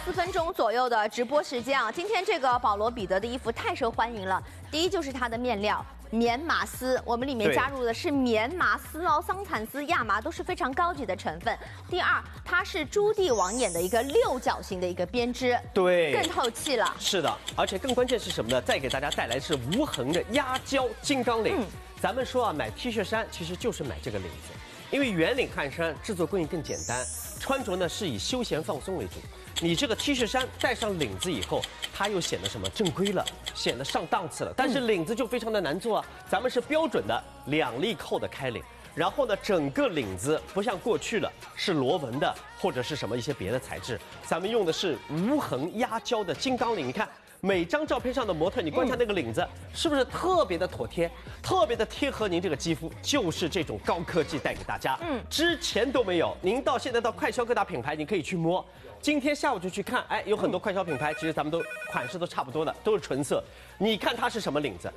4分钟左右的直播时间啊。今天这个保罗彼得的衣服太受欢迎了。第一就是它的面料。 棉麻丝，我们里面加入的是棉麻丝哦，桑蚕丝、亚麻都是非常高级的成分。第二，它是朱棣王眼的一个六角形的一个编织， 对， 更透气了。 是的，而且更关键是什么呢？再给大家带来是无痕的压胶金刚领。咱们说啊，买 T 恤衫其实就是买这个领子，因为圆领汗衫制作工艺更简单，穿着呢是以休闲放松为主。 你这个 T 恤衫带上领子以后，它又显得什么正规了，显得上档次了。但是领子就非常的难做啊，咱们是标准的2粒扣的开领，然后呢，整个领子不像过去了是螺纹的或者是什么一些别的材质，咱们用的是无痕压胶的金刚领。你看每张照片上的模特，你观察那个领子是不是特别的妥帖，特别的贴合您这个肌肤？就是这种高科技带给大家，之前都没有。您到现在到快消各大品牌，你可以去摸。 今天下午就去看，哎，有很多快消品牌，其实咱们都款式都差不多的，都是纯色。你看它是什么领子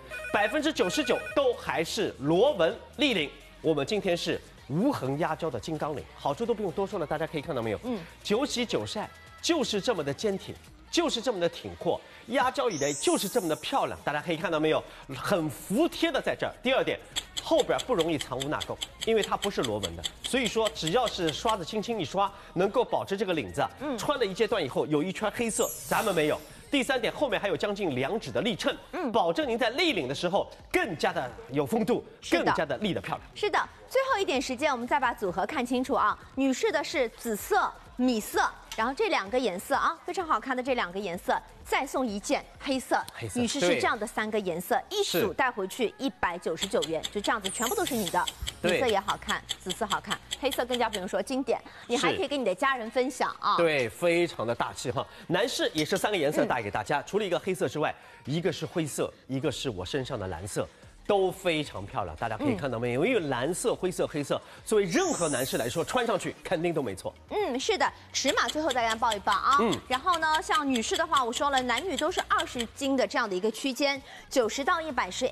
，99%都还是螺纹立领。我们今天是无痕压胶的金刚领，好处都不用多说了，大家可以看到没有？久洗久晒就是这么的坚挺，就是这么的挺阔，压胶以来就是这么的漂亮，大家可以看到没有？很服帖的在这儿。第二点。 后边不容易藏污纳垢，因为它不是螺纹的，所以说只要是刷子轻轻一刷，能够保持这个领子穿了一阶段以后有一圈黑色，咱们没有。第三点，后面还有将近2指的立衬，保证您在立领的时候更加的有风度，更加的立得漂亮。 是的，最后一点时间，我们再把组合看清楚啊。女士的是紫色、米色，然后这2个颜色啊，非常好看的这2个颜色。 再送一件黑色，女士是这样的3个颜色，一组带回去199元，就这样子，全部都是你的。米色也好看，紫色好看，黑色更加不用说经典，你还可以跟你的家人分享啊。 对，非常的大气哈。男士也是3个颜色带给大家，除了一个黑色之外，一个是灰色，一个是我身上的蓝色。 都非常漂亮，大家可以看到没有？因为蓝色、灰色、黑色，作为任何男士来说，穿上去肯定都没错。是的， 尺码最后再给大家报一报啊。然后呢，像女士的话，我说了，男女都是20斤的这样的一个区间，90到100是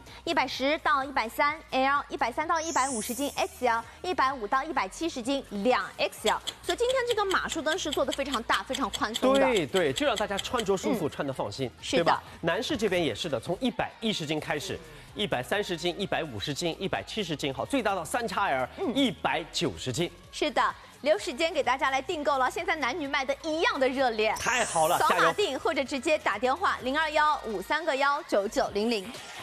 M，110到130 L，130到150斤 XL，150到170斤2XL。所以今天这个码数灯是做的非常大、非常宽松的。 对，就让大家穿着舒服，穿得放心，对吧？男士这边也是的，从110斤开始。 130斤、150斤、170斤，好，最大到3XL 190斤。 是的，留时间给大家来订购了。现在男女卖的一样的热烈， 太好了， 扫码订或者直接打电话0215319900。